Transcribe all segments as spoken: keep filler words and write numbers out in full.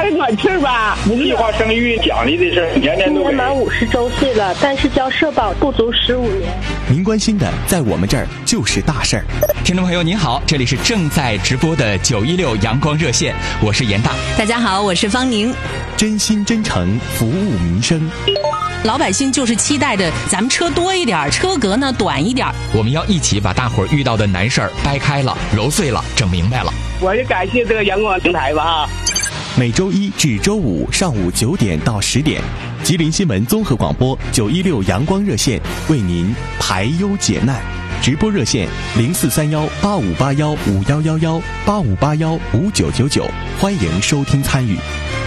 加个暖气吧。 计划生育奖励的事儿，年年都给。 今年满五十周岁了，但是交社保不足十五年。 您关心的，在我们这儿就是大事儿。 听众朋友您好，这里是正在直播的九一六阳光热线，我是严大。 大家好，我是方宁。 真心真诚服务民生， 老百姓就是期待着咱们车多一点，车格呢短一点。 我们要一起把大伙儿遇到的难事儿掰开了、揉碎了、整明白了。 我就感谢这个阳光平台吧哈。 每周一至周五上午九点到十点，吉林新闻综合广播九一六阳光热线为您排忧解难。直播热线零四三幺八五八幺五幺幺幺八五八幺五九九九，欢迎收听参与。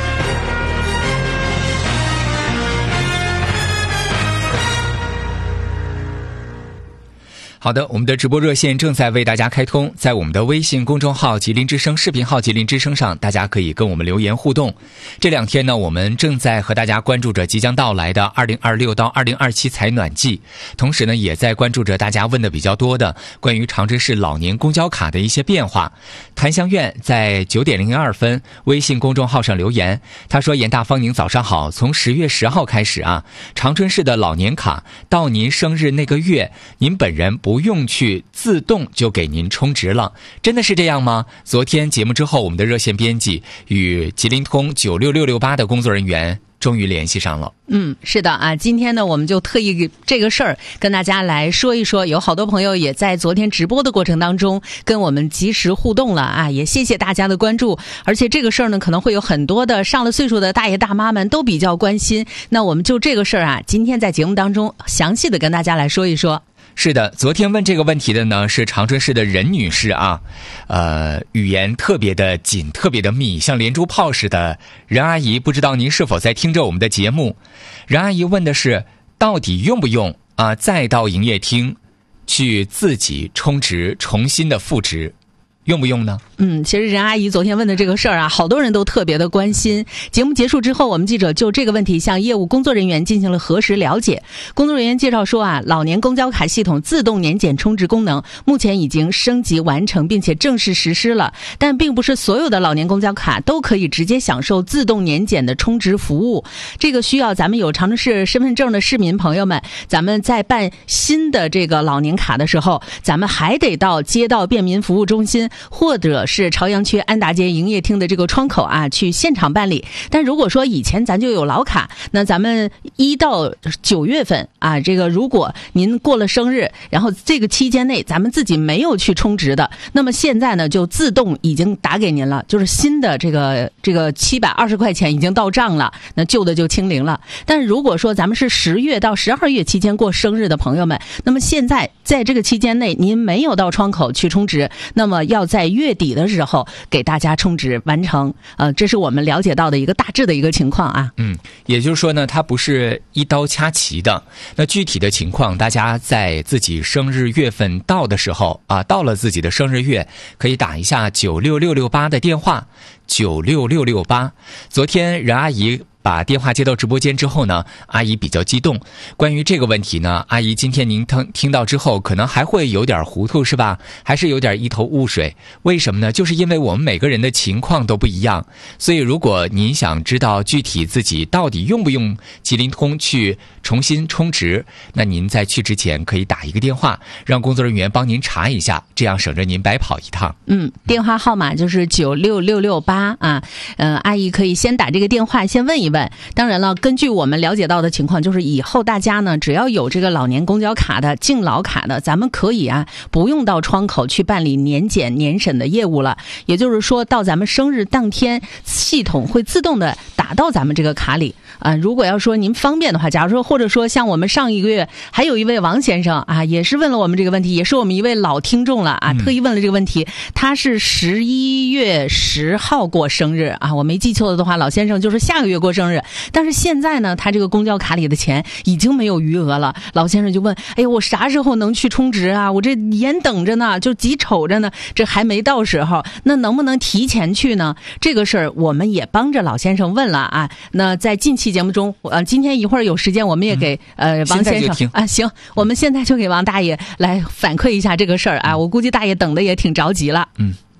好的，我们的直播热线正在为大家开通，在我们的微信公众号吉林之声视频号吉林之声上，大家可以跟我们留言互动。这两天呢，我们正在和大家关注着即将到来的二零二六到二零二七采暖季，同时呢，也在关注着大家问的比较多的关于长春市老年公交卡的一些变化。谭香苑在九点零二分微信公众号上留言，他说：“严大方宁早上好，从十月十号开始啊，长春市的老年卡到您生日那个月，您本人不不用去自动就给您充值了，真的是这样吗？昨天节目之后，我们的热线编辑与吉林通九六六六八的工作人员终于联系上了。 嗯，是的啊，今天呢，我们就特意这个事儿跟大家来说一说。有好多朋友也在昨天直播的过程当中跟我们及时互动了啊，也谢谢大家的关注。而且这个事儿呢，可能会有很多的上了岁数的大爷大妈们都比较关心。那我们就这个事儿啊，今天在节目当中详细的跟大家来说一说。 是的，昨天问这个问题的呢是长春市的任女士啊，呃，语言特别的紧，特别的密，像连珠炮似的。任阿姨，不知道您是否在听着我们的节目？任阿姨问的是，到底用不用啊？再到营业厅去自己充值，重新的复值。用不用呢？ 嗯，其实任阿姨昨天问的这个事儿啊，好多人都特别的关心。节目结束之后，我们记者就这个问题向业务工作人员进行了核实了解。工作人员介绍说啊，老年公交卡系统自动年检充值功能目前已经升级完成，并且正式实施了。但并不是所有的老年公交卡都可以直接享受自动年检的充值服务。这个需要咱们有长春市身份证的市民朋友们，咱们在办新的这个老年卡的时候，咱们还得到街道便民服务中心或者是朝阳区安达街营业厅的这个窗口啊，去现场办理。但如果说以前咱就有老卡，那咱们一到九月份啊，这个如果您过了生日，然后这个期间内咱们自己没有去充值的，那么现在呢就自动已经打给您了，就是新的这个这个七百二十块钱已经到账了，那旧的就清零了。但是如果说咱们是十月到十二月期间过生日的朋友们，那么现在在这个期间内您没有到窗口去充值，那么要在月底的时候给大家充值完成。呃，这是我们了解到的一个大致的一个情况啊。 嗯，也就是说呢，它不是一刀掐齐的。那具体的情况，大家在自己生日月份到的时候啊，到了自己的生日月，可以打一下九六六六八的电话，九六六六八。昨天任阿姨把电话接到直播间之后呢，阿姨比较激动。关于这个问题呢，阿姨今天您听听到之后，可能还会有点糊涂，是吧？还是有点一头雾水。为什么呢？就是因为我们每个人的情况都不一样，所以如果您想知道具体自己到底用不用吉林通去重新充值，那您在去之前可以打一个电话，让工作人员帮您查一下，这样省着您白跑一趟。 嗯，电话号码就是九六六六八啊。呃，阿姨可以先打这个电话，先问一问。当然了，根据我们了解到的情况，就是以后大家呢，只要有这个老年公交卡的、敬老卡的，咱们可以啊，不用到窗口去办理年检、年审的业务了。也就是说，到咱们生日当天，系统会自动的打到咱们这个卡里啊、呃。如果要说您方便的话，假如说或者说像我们上一个月还有一位王先生啊，也是问了我们这个问题，也是我们一位老听众了啊，特意问了这个问题。他是十一月十号过生日啊，我没记错的话，老先生就是下个月过生日。但是现在呢，他这个公交卡里的钱已经没有余额了。老先生就问：哎呀，我啥时候能去充值啊？我这眼等着呢，就急瞅着呢，这还没到时候，那能不能提前去呢？这个事儿我们也帮着老先生问了啊。那在近期节目中，呃，今天一会儿有时间，我们也给、嗯、呃王先生啊，行，我们现在就给王大爷来反馈一下这个事儿啊。我估计大爷等的也挺着急了。 嗯。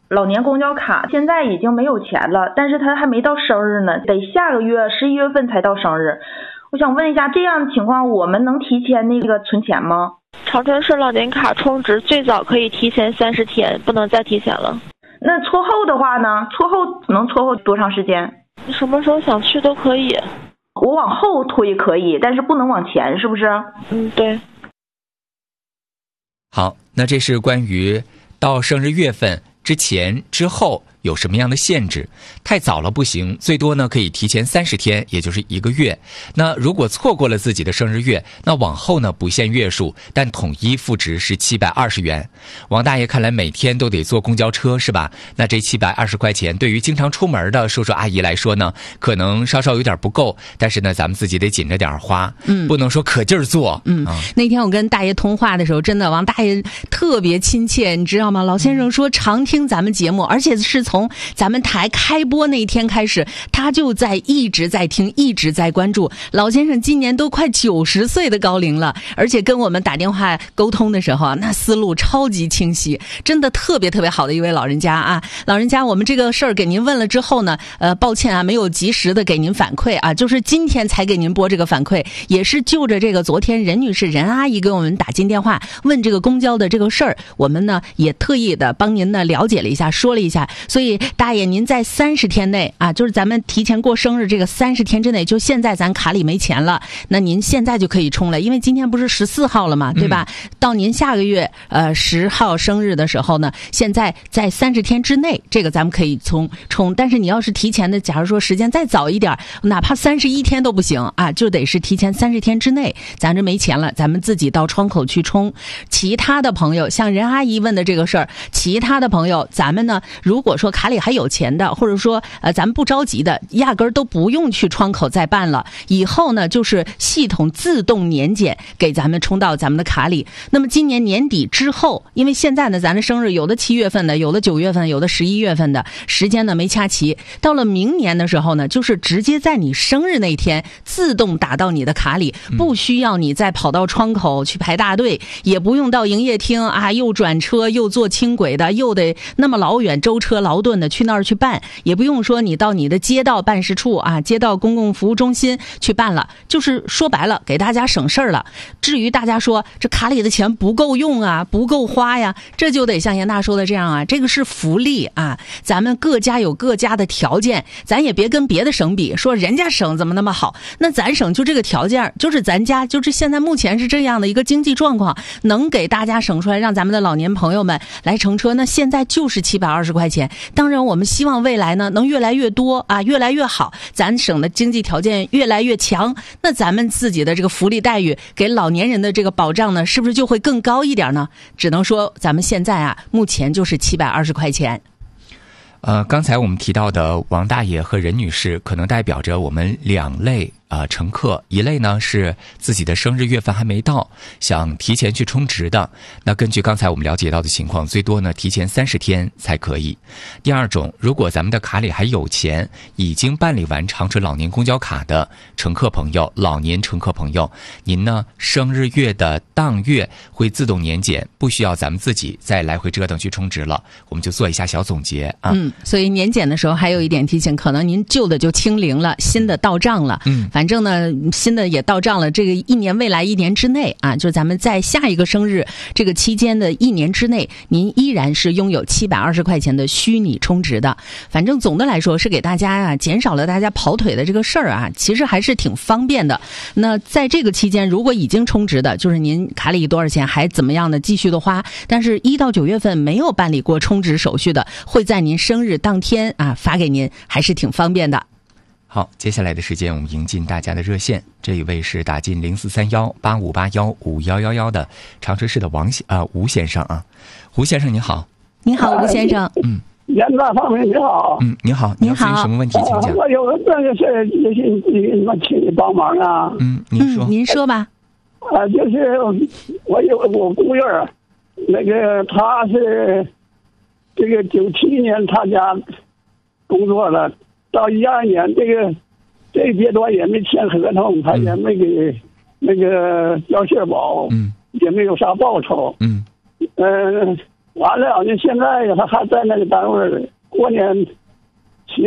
老年公交卡现在已经没有钱了，但是他还没到生日呢，得下个月十一月份才到生日。我想问一下，这样的情况我们能提前那个存钱吗？ 长春市老年卡充值最早可以提前三十天，不能再提前了。 那撮后的话呢？撮后能撮后多长时间？ 你什么时候想去都可以。 我往后推可以，但是不能往前，是不是？ 嗯，对。 好，那这是关于到生日月份之前之后有什么样的限制？太早了不行，最多呢可以提前三十天，也就是一个月。那如果错过了自己的生日月，那往后呢不限月数，但统一付值是七百二十元。王大爷看来每天都得坐公交车是吧？那这七百二十块钱对于经常出门的叔叔阿姨来说呢，可能稍稍有点不够，但是呢咱们自己得紧着点花，嗯，不能说可劲儿做。 嗯，啊、那天我跟大爷通话的时候，真的王大爷特别亲切，你知道吗？老先生说常听咱们节目，而且是从咱们台开播那一天开始，他就在一直在听，一直在关注。老先生今年都快九十岁的高龄了，而且跟我们打电话沟通的时候，那思路超级清晰，真的特别特别好的一位老人家啊！老人家，我们这个事儿给您问了之后呢，呃，抱歉啊，没有及时的给您反馈啊，就是今天才给您拨这个反馈，也是就着这个昨天任女士、任阿姨给我们打进电话问这个公交的这个事儿，我们呢也特意的帮您呢了解了一下，说了一下，所以大爷您在三十天内啊，就是咱们提前过生日这个三十天之内，就现在咱卡里没钱了，那您现在就可以充了，因为今天不是十四号了嘛，对吧？嗯、到您下个月呃十号生日的时候呢，现在在三十天之内，这个咱们可以充充。但是你要是提前的，假如说时间再早一点，哪怕三十一天都不行啊，就得是提前三十天之内，咱这没钱了，咱们自己到窗口去充。其他的朋友，像任阿姨问的这个事儿，其他的朋友，咱们呢，如果说卡里还有钱的，或者说呃咱们不着急的，压根儿都不用去窗口再办了。以后呢，就是系统自动年检给咱们充到咱们的卡里。那么今年年底之后，因为现在呢，咱的生日有的七月份的，有的九月份，有的十一月份的，时间呢没掐齐。到了明年的时候呢，就是直接在你生日那天自动打到你的卡里，不需要你再跑到窗口去排大队，也不用到营业厅啊，又转车又坐轻轨的，又得那么老远舟车劳顿的去那儿去办，也不用说你到你的街道办事处啊，街道公共服务中心去办了，就是说白了给大家省事儿了。至于大家说这卡里的钱不够用啊，不够花呀，这就得像严大说的这样啊，这个是福利啊，咱们各家有各家的条件，咱也别跟别的省比，说人家省怎么那么好，那咱省就这个条件，就是咱家就是现在目前是这样的一个经济状况，能给大家省出来，让咱们的老年朋友们来乘车，那现在就是七百二十块钱。当然我们希望未来呢能越来越多啊，越来越好，咱省的经济条件越来越强，那咱们自己的这个福利待遇给老年人的这个保障呢，是不是就会更高一点呢？只能说咱们现在啊，目前就是七百二十块钱。 呃，刚才我们提到的王大爷和任女士，可能代表着我们两类啊、呃、乘客，一类呢是自己的生日月份还没到，想提前去充值的，那根据刚才我们了解到的情况，最多呢提前三十天才可以。第二种，如果咱们的卡里还有钱，已经办理完长春老年公交卡的乘客朋友，老年乘客朋友，您呢生日月的当月会自动年检，不需要咱们自己再来回折腾去充值了。我们就做一下小总结啊。 嗯，所以年检的时候还有一点提醒，可能您旧的就清零了，新的到账了。嗯，反正呢，新的也到账了。这个一年未来一年之内啊，就是咱们在下一个生日这个期间的一年之内，您依然是拥有七百二十块钱的虚拟充值的。反正总的来说是给大家啊减少了大家跑腿的这个事儿啊，其实还是挺方便的。那在这个期间，如果已经充值的，就是您卡里多少钱还怎么样的继续的花，但是一到九月份没有办理过充值手续的，会在您生日当天啊发给您，还是挺方便的。 好，接下来的时间我们迎进大家的热线，这一位是打进零四三幺八五八幺五幺幺幺的长春市的王先啊、呃、吴先生啊，吴先生您好。 您好，吴先生。 嗯，严大方面你好。 嗯，你好， 你好， 你有什么问题请讲。 啊、我有这个事儿，也是你我请你帮忙啊。 嗯，您说。 嗯，您说吧。 啊，就是我有我姑爷儿，那个他是这个九七年他家工作了。到一二年，这个这个阶段也没签合同，他也没给那个交社保，嗯，也没有啥报酬，嗯，呃， 完了，就现在他还在那个单位，过年